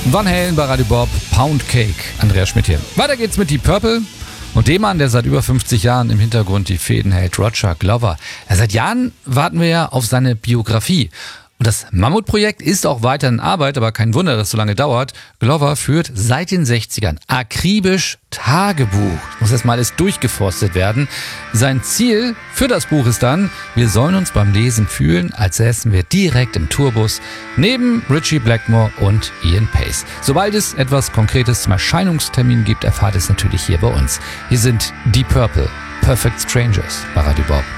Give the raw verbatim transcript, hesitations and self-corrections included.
Van Halen bei Radio Bob, Pound Cake, Andreas Schmidt hier. Weiter geht's mit Deep Purple und dem Mann, der seit über fünfzig Jahren im Hintergrund die Fäden hält, Roger Glover. Ja, seit Jahren warten wir ja auf seine Biografie. Und das Mammutprojekt ist auch weiter in Arbeit, aber kein Wunder, dass es so lange dauert. Glover führt seit den sechzigern akribisch Tagebuch. Muss erst mal alles durchgeforstet werden. Sein Ziel für das Buch ist dann, wir sollen uns beim Lesen fühlen, als säßen wir direkt im Tourbus neben Ritchie Blackmore und Ian Paice. Sobald es etwas Konkretes zum Erscheinungstermin gibt, erfahrt es natürlich hier bei uns. Hier sind Deep Purple, Perfect Strangers bei Radio Bob.